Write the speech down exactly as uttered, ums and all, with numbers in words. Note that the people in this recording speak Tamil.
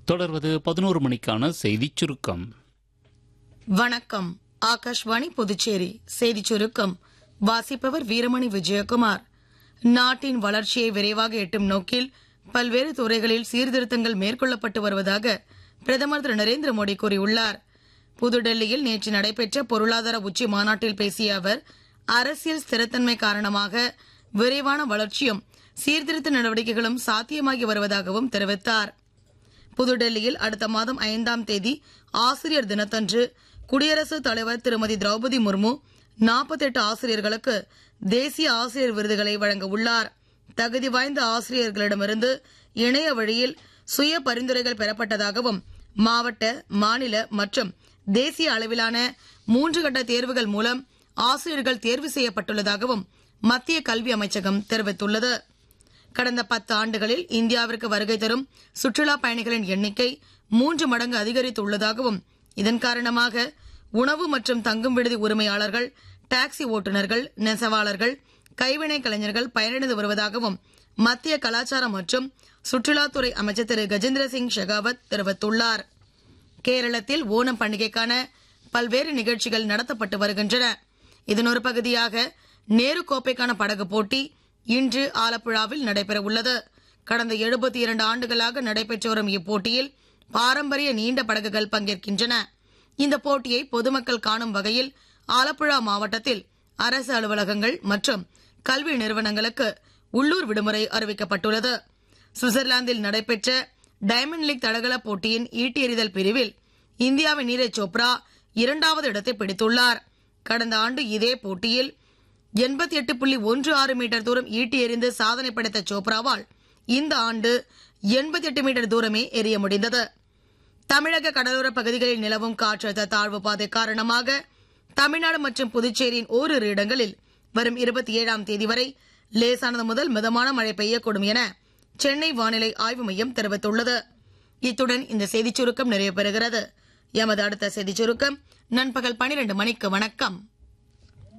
தொடர்வது பதினோரு மணிக்கான செய்திச் சுருக்கம். வணக்கம். ஆகாஷ்வாணி புதுச்சேரி செய்திச் சுருக்கம் வாசிப்பவர் வீரமணி விஜயகுமார். நாட்டின் வளர்ச்சியை விரைவாக எட்டும் நோக்கில் பல்வேறு துறைகளில் சீர்திருத்தங்கள் மேற்கொள்ளப்பட்டு வருவதாக பிரதமர் திரு நரேந்திர மோடி கூறியுள்ளார். புதுடெல்லியில் நேற்று நடைபெற்ற பொருளாதார உச்சி மாநாட்டில் பேசிய அவர், அரசியல் ஸ்திரத்தன்மை காரணமாக விரைவான வளர்ச்சியும் சீர்திருத்த நடவடிக்கைகளும் சாத்தியமாகி வருவதாகவும் தெரிவித்தார். புதுடெல்லியில் அடுத்த மாதம் ஐந்தாம் தேதி ஆசிரியர் தினத்தன்று குடியரசுத் தலைவர் திருமதி திரௌபதி முர்மு நாற்பத்தி எட்டு ஆசிரியர்களுக்கு தேசிய ஆசிரியர் விருதுகளை வழங்க உள்ளார். தகுதி வாய்ந்த ஆசிரியர்களிடமிருந்து இணைய வழியில் சுய பரிந்துரைகள் பெறப்பட்டதாகவும், மாவட்ட, மாநில மற்றும் தேசிய அளவிலான மூன்று கட்ட தேர்வுகள் மூலம் ஆசிரியர்கள் தேர்வு செய்யப்பட்டுள்ளதாகவும் மத்திய கல்வி அமைச்சகம் தெரிவித்துள்ளது. கடந்த பத்து ஆண்டுகளில் இந்தியாவிற்கு வருகை தரும் சுற்றுலா பயணிகளின் எண்ணிக்கை மூன்று மடங்கு அதிகரித்துள்ளதாகவும், இதன் காரணமாக உணவு மற்றும் தங்கும் விடுதி உரிமையாளர்கள், டாக்ஸி ஓட்டுநர்கள், நெசவாளர்கள், கைவினை கலைஞர்கள் பயனடைந்து வருவதாகவும் மத்திய கலாச்சாரம் மற்றும் சுற்றுலாத்துறை அமைச்சர் திரு கஜேந்திர சிங் ஷெகாவத் தெரிவித்துள்ளார். கேரளத்தில் ஓணம் பண்டிகைக்கான பல்வேறு நிகழ்ச்சிகள் நடத்தப்பட்டு வருகின்றன. இதன் ஒரு பகுதியாக நேரு கோப்பைக்கான படகு போட்டி இன்று ஆலப்புழாவில் நடைபெற உள்ளது. கடந்த எழுபத்தி இரண்டு ஆண்டுகளாக நடைபெற்று வரும் இப்போட்டியில் பாரம்பரிய நீண்ட படகுகள் பங்கேற்கின்றன. இந்த போட்டியை பொதுமக்கள் காணும் வகையில் ஆலப்புழா மாவட்டத்தில் அரசு அலுவலகங்கள் மற்றும் கல்வி நிறுவனங்களுக்கு உள்ளூர் விடுமுறை அறிவிக்கப்பட்டுள்ளது. சுவிட்சர்லாந்தில் நடைபெற்ற டைமண்ட் லீக் தடகள போட்டியின் ஈட்டி எறிதல் பிரிவில் இந்தியாவின் நீரஜ் சோப்ரா இரண்டாவது இடத்தை பிடித்துள்ளார். கடந்த ஆண்டு இதே போட்டியில் எண்பத்தி எட்டு புள்ளி ஒன்று ஆறு மீட்டர் தூரம் ஈட்டி எறிந்து சாதனை படைத்த சோப்ராவால் இந்த ஆண்டு எண்பத்தி எட்டு மீட்டர் தூரமே எறிய முடிந்தது. தமிழக கடலோர பகுதிகளில் நிலவும் காற்றழுத்த தாழ்வு பாதை காரணமாக தமிழ்நாடு மற்றும் புதுச்சேரியின் ஓரிரு இடங்களில் வரும் இருபத்தி ஏழாம் தேதி வரை லேசானது முதல் மிதமான மழை பெய்யக்கூடும் என சென்னை வானிலை ஆய்வு மையம் தெரிவித்துள்ளது. இத்துடன் இந்த செய்திச் சுருக்கம் நிறைவு பெறுகிறது. எமது அடுத்த செய்திச் சுருக்கம் நண்பகல் பனிரெண்டு மணிக்கு. வணக்கம்.